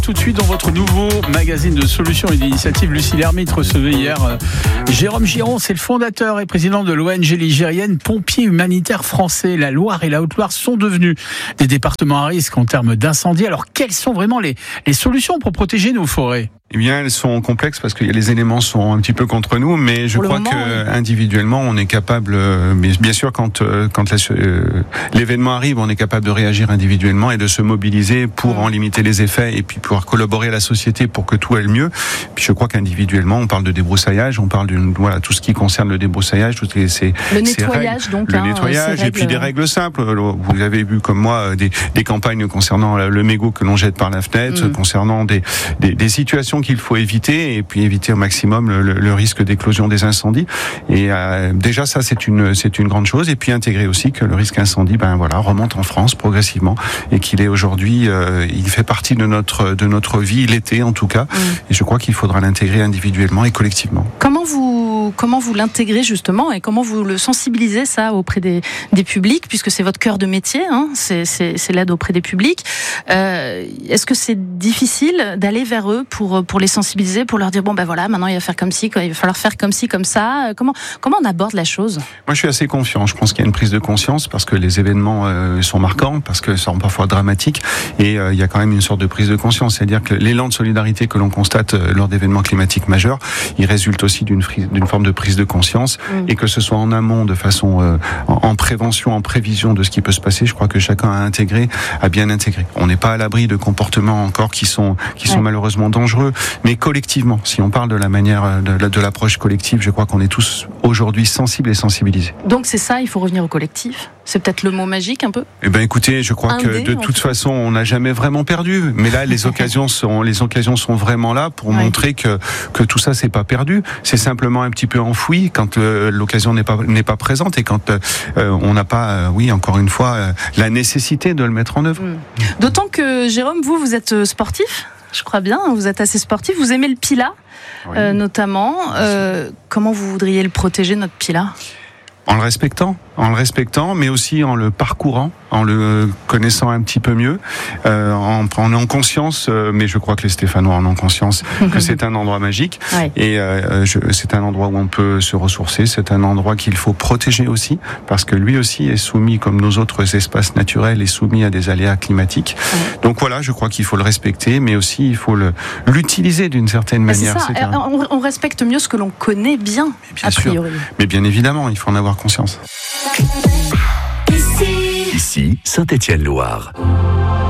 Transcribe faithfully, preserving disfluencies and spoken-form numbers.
Tout de suite dans votre nouveau magazine de solutions et d'initiatives, Lucie Lermite recevait hier euh, Jérôme Giron, c'est le fondateur et président de l'O N G ligérienne Pompiers Humanitaires Français. La Loire et la Haute-Loire sont devenus des départements à risque en termes d'incendie. Alors quelles sont vraiment les, les solutions pour protéger nos forêts ? Eh bien, elles sont complexes parce que les éléments sont un petit peu contre nous, mais je Pour crois moment, que oui. individuellement, on est capable. Mais bien sûr, quand quand la, euh, l'événement arrive, on est capable de réagir individuellement et de se mobiliser pour en limiter les effets et puis pouvoir collaborer à la société pour que tout aille mieux. Puis je crois qu'individuellement, on parle de débroussaillage, on parle de voilà tout ce qui concerne le débroussaillage, toutes les ces Le ces nettoyage, règles, donc, le hein, nettoyage ces et puis règles. des règles simples. Vous avez vu comme moi des des campagnes concernant le mégot que l'on jette par la fenêtre, Mm. concernant des des, des situations qu'il faut éviter. Et puis éviter au maximum le, le, le risque d'éclosion des incendies. Et euh, déjà ça c'est une c'est une grande chose. Et puis intégrer aussi que le risque incendie ben voilà remonte en France progressivement et qu'il est aujourd'hui euh, il fait partie de notre de notre vie l'été en tout cas. Mmh. Et je crois qu'il faudra l'intégrer individuellement et collectivement. Comment vous comment vous l'intégrez justement et comment vous le sensibilisez ça auprès des des publics puisque c'est votre cœur de métier hein, c'est c'est c'est l'aide auprès des publics. Euh, est-ce que c'est difficile d'aller vers eux pour pour les sensibiliser, pour leur dire bon ben voilà maintenant il va faire comme ci, il va falloir faire comme ci comme ça. Comment comment on aborde la chose? Moi je suis assez confiant. Je pense qu'il y a une prise de conscience parce que les événements euh, sont marquants, parce que sont parfois dramatiques et euh, il y a quand même une sorte de prise de conscience. C'est-à-dire que l'élan de solidarité que l'on constate euh, lors d'événements climatiques majeurs, il résulte aussi d'une frise, d'une forme de prise de conscience mmh. et que ce soit en amont, de façon euh, en, en prévention, en prévision de ce qui peut se passer. Je crois que chacun a intégré, a bien intégré. On n'est pas à l'abri de comportements encore qui sont qui sont ouais. malheureusement dangereux, mais collectivement. Si on parle de la manière de, de l'approche collective, je crois qu'on est tous aujourd'hui sensibles et sensibilisés. Donc c'est ça, il faut revenir au collectif. C'est peut-être le mot magique un peu. Eh ben écoutez, je crois un que de toute façon, on n'a jamais vraiment perdu. Mais là, les occasions sont les occasions sont vraiment là pour ouais. montrer que que tout ça c'est pas perdu. C'est simplement un petit peu enfoui quand euh, l'occasion n'est pas n'est pas présente et quand euh, on n'a pas, euh, oui, encore une fois, euh, la nécessité de le mettre en œuvre. Mmh. D'autant que Jérôme, vous, vous êtes sportif. Je crois bien, vous êtes assez sportif, vous aimez le Pilat, oui. euh, notamment. Euh, comment vous voudriez le protéger, notre Pilat ? En le respectant, en le respectant, mais aussi en le parcourant, en le connaissant un petit peu mieux, euh, en prenant conscience, euh, mais je crois que les Stéphanois en ont conscience, que c'est un endroit magique, ouais. et euh, je, c'est un endroit où on peut se ressourcer, c'est un endroit qu'il faut protéger aussi, parce que lui aussi est soumis, comme nos autres espaces naturels, est soumis à des aléas climatiques. Ouais. Donc voilà, je crois qu'il faut le respecter, mais aussi il faut le, l'utiliser d'une certaine mais manière. C'est ça. C'est un... on, on respecte mieux ce que l'on connaît bien, mais bien a priori. Sûr. Mais bien évidemment, il faut en avoir conscience. Ici, Saint-Étienne-Loire.